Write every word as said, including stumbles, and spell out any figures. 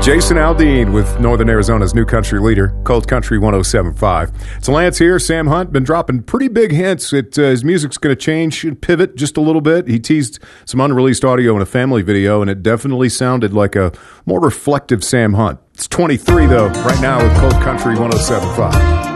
Jason Aldean with Northern Arizona's new country leader, Cold Country one oh seven point five. It's Lance here. Sam Hunt been dropping pretty big hints. It, uh, his music's going to change, pivot just a little bit. He teased some unreleased audio in a family video, and it definitely sounded like a more reflective Sam Hunt. It's twenty-three, though, right now with Cold Country one oh seven point five.